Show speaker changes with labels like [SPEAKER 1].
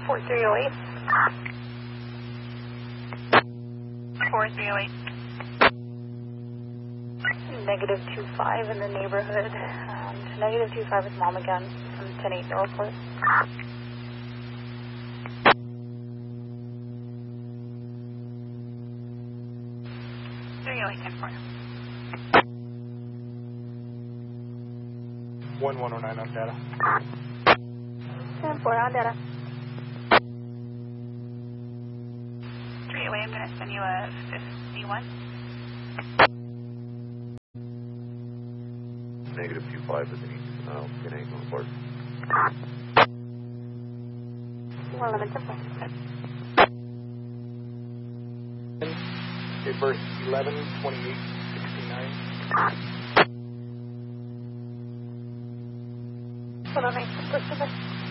[SPEAKER 1] 4308. 4308. Negative 25 in the neighborhood. And negative 25 is mom again from 10-8 Northwest.
[SPEAKER 2] One 109 on data.
[SPEAKER 1] 10-4 on data.
[SPEAKER 3] 308, I'm going to send you a 51.
[SPEAKER 4] Negative 25 is an east, 10-8 Northwest.
[SPEAKER 1] 11 10-4.
[SPEAKER 2] Date birth 11/28/69.
[SPEAKER 1] 11 Pacific.